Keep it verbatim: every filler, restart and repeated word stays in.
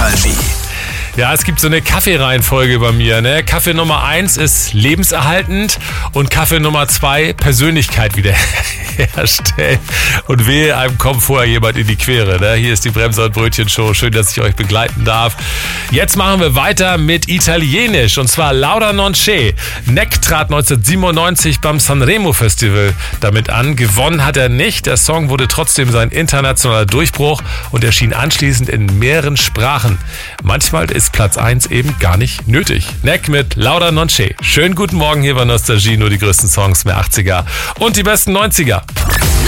Nostalgie. Ja, es gibt so eine Kaffeereihenfolge bei mir. Ne? Kaffee Nummer eins ist lebenserhaltend und Kaffee Nummer zwei Persönlichkeit wiederherstellen. Und wehe, einem kommt vorher jemand in die Quere. Ne? Hier ist die Bremser- und Brötchen-Show. Schön, dass ich euch begleiten darf. Jetzt machen wir weiter mit Italienisch und zwar Laura Non C'è. Neck trat neunzehnhundertsiebenundneunzig beim Sanremo Festival damit an. Gewonnen hat er nicht. Der Song wurde trotzdem sein internationaler Durchbruch und erschien anschließend in mehreren Sprachen. Manchmal ist Platz eins eben gar nicht nötig. Neck mit Laura Non C'è. Schönen guten Morgen hier bei Nostalgie, nur die größten Songs mehr achtziger und die besten neunziger.